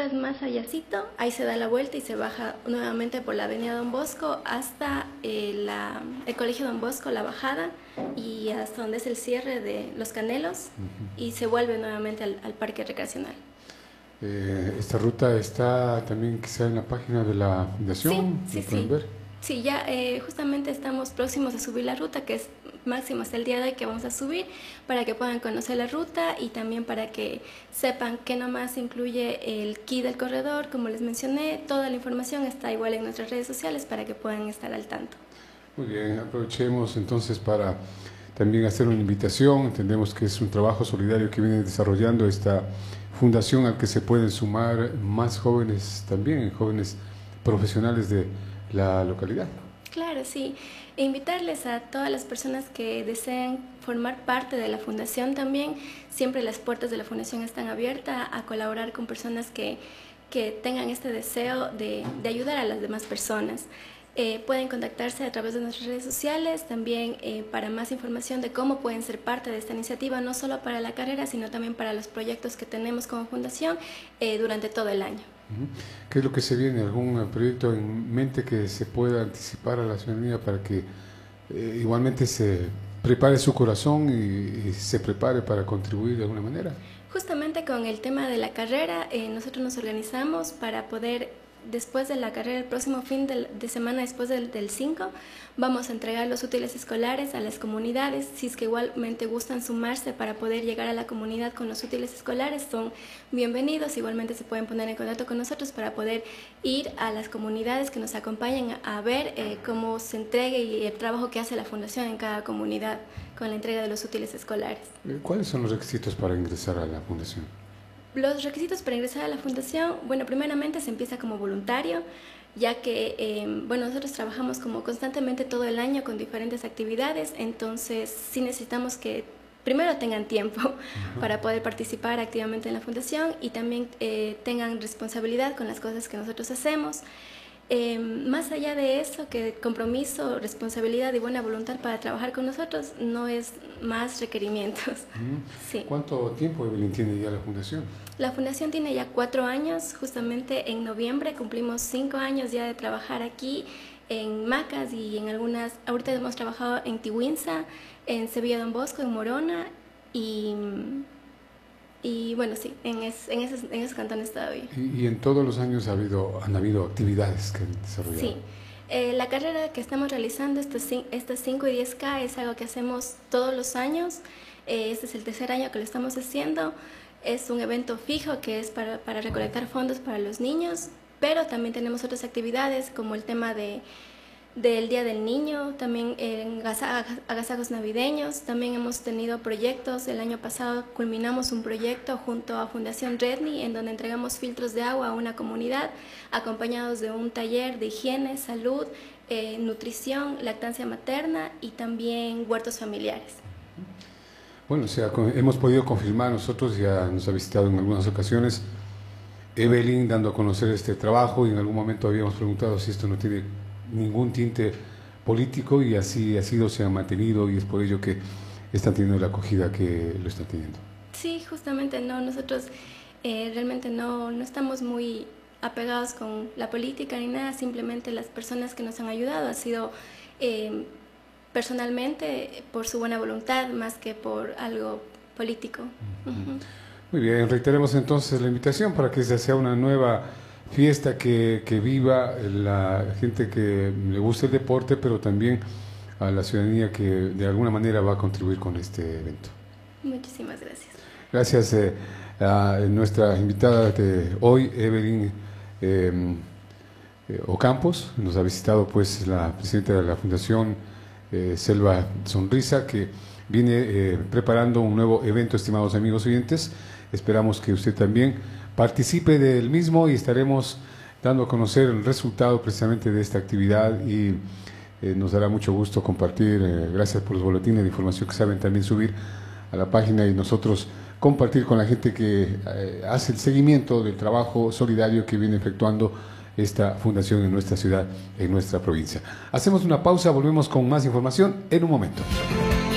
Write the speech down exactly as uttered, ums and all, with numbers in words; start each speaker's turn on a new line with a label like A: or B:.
A: cuadras más allácito, ahí se da la vuelta y se baja nuevamente por la avenida Don Bosco hasta eh, la, el Colegio Don Bosco, la bajada, y hasta donde es el cierre de Los Canelos, uh-huh. y se vuelve nuevamente al, al parque recreacional.
B: Eh, ¿Esta ruta está también quizá en la página de la fundación?
A: Sí, sí,
B: ¿Lo pueden
A: sí.
B: ver?
A: Sí, ya eh, justamente estamos próximos a subir la ruta, que es máximo hasta el día de hoy que vamos a subir, para que puedan conocer la ruta y también para que sepan que nomás incluye el key del corredor, como les mencioné. Toda la información está igual en nuestras redes sociales para que puedan estar al tanto.
B: Muy bien, aprovechemos entonces para también hacer una invitación. Entendemos que es un trabajo solidario que viene desarrollando esta fundación al que se pueden sumar más jóvenes también, jóvenes profesionales de la localidad.
A: Claro, sí. E invitarles a todas las personas que deseen formar parte de la fundación también. Siempre las puertas de la fundación están abiertas a colaborar con personas que, que tengan este deseo de, de ayudar a las demás personas. Eh, pueden contactarse a través de nuestras redes sociales, también eh, para más información de cómo pueden ser parte de esta iniciativa, no solo para la carrera, sino también para los proyectos que tenemos como fundación eh, durante todo el año.
B: ¿Qué es lo que se viene? ¿Algún proyecto en mente que se pueda anticipar a la ciudadanía para que eh, igualmente se prepare su corazón y, y se prepare para contribuir de alguna manera?
A: Justamente con el tema de la carrera, eh, nosotros nos organizamos para poder, después de la carrera, el próximo fin de, de semana, después del, del cinco, vamos a entregar los útiles escolares a las comunidades. Si es que igualmente gustan sumarse para poder llegar a la comunidad con los útiles escolares, son bienvenidos. Igualmente se pueden poner en contacto con nosotros para poder ir a las comunidades que nos acompañen a ver eh, cómo se entrega y el trabajo que hace la Fundación en cada comunidad con la entrega de los útiles escolares.
B: ¿Cuáles son los requisitos para ingresar a la Fundación?
A: Los requisitos para ingresar a la fundación, bueno, primeramente se empieza como voluntario, ya que, eh, bueno, nosotros trabajamos como constantemente todo el año con diferentes actividades, entonces sí necesitamos que primero tengan tiempo uh-huh. para poder participar activamente en la fundación y también eh, tengan responsabilidad con las cosas que nosotros hacemos. Eh, más allá de eso, que compromiso, responsabilidad y buena voluntad para trabajar con nosotros, no es más requerimientos.
B: Uh-huh.
A: Sí.
B: ¿Cuánto tiempo, Evelyn, tiene ya la fundación?
A: La fundación tiene ya cuatro años, justamente en noviembre cumplimos cinco años ya de trabajar aquí en Macas y en algunas, ahorita hemos trabajado en Tihuinza, en Sevilla Don Bosco, en Morona y... Y bueno, sí, en, es, en, esos, en esos cantones todavía.
B: ¿Y, y en todos los años ha habido, han habido actividades que han desarrollado?
A: Sí. Eh, la carrera que estamos realizando, estos, estos cinco y diez K, es algo que hacemos todos los años. Eh, este es el tercer año que lo estamos haciendo. Es un evento fijo que es para, para recolectar fondos para los niños, pero también tenemos otras actividades como el tema de... del Día del Niño, también en agasajos navideños. También hemos tenido proyectos. El año pasado culminamos un proyecto junto a Fundación Redni en donde entregamos filtros de agua a una comunidad acompañados de un taller de higiene, salud, eh, nutrición, lactancia materna y también huertos familiares.
B: Bueno, o sea, hemos podido confirmar, nosotros ya nos ha visitado en algunas ocasiones Evelyn dando a conocer este trabajo, y en algún momento habíamos preguntado si esto no tiene ningún tinte político, y así ha sido, se ha mantenido, y es por ello que están teniendo la acogida que lo están teniendo.
A: Sí, justamente no, nosotros eh, realmente no, no estamos muy apegados con la política ni nada, simplemente las personas que nos han ayudado ha sido eh, personalmente por su buena voluntad más que por algo político. Uh-huh. Uh-huh.
B: Muy bien, reiteremos entonces la invitación para que esta sea una nueva fiesta que, que viva la gente que le gusta el deporte, pero también a la ciudadanía que de alguna manera va a contribuir con este evento.
A: Muchísimas gracias.
B: Gracias eh, a nuestra invitada de hoy, Evelyn eh, eh, Ocampos. Nos ha visitado pues la presidenta de la Fundación eh, Selva Sonrisa, que viene eh, preparando un nuevo evento, estimados amigos oyentes. Esperamos que usted también participe del mismo y estaremos dando a conocer el resultado precisamente de esta actividad, y eh, nos dará mucho gusto compartir, eh, gracias por los boletines de información que saben también subir a la página, y nosotros compartir con la gente que eh, hace el seguimiento del trabajo solidario que viene efectuando esta fundación en nuestra ciudad, en nuestra provincia. Hacemos una pausa, volvemos con más información en un momento.